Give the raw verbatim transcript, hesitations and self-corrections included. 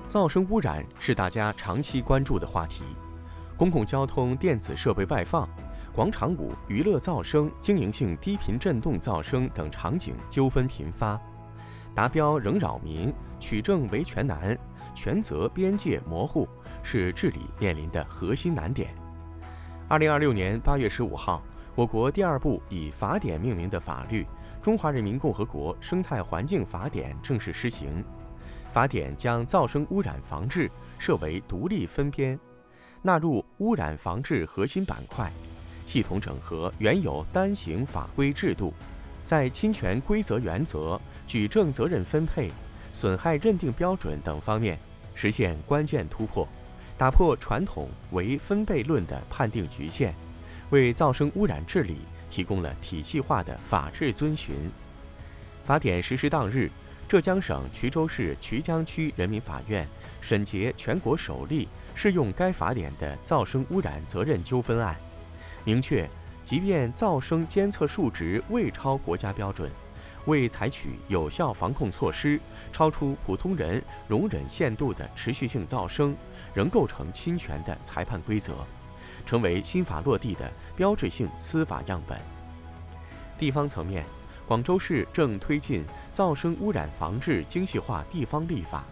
噪声污染是大家长期关注的话题。公共交通电子设备外放、广场舞、娱乐噪声、经营性低频振动噪声等场景纠纷频发，达标仍扰民，取证维权难，权责边界模糊，是治理面临的核心难点。二零二六年八月十五号，我国第二部以法典命名的法律《中华人民共和国生态环境法典》正式施行。法典将噪声污染防治设为独立分编，纳入污染防治核心板块，系统整合原有单行法规制度，在侵权规则原则、举证责任分配、损害认定标准等方面实现关键突破，打破传统唯分贝论的判定局限，为噪声污染治理提供了体系化的法治遵循。法典实施当日，浙江省衢州市衢江区人民法院审结全国首例适用该法典的噪声污染责任纠纷案，明确，即便噪声监测数值未超国家标准，未采取有效防控措施，超出普通人容忍限度的持续性噪声，仍构成侵权的裁判规则，成为新法落地的标志性司法样本。地方层面，广州市正推进噪声污染防治精细化地方立法，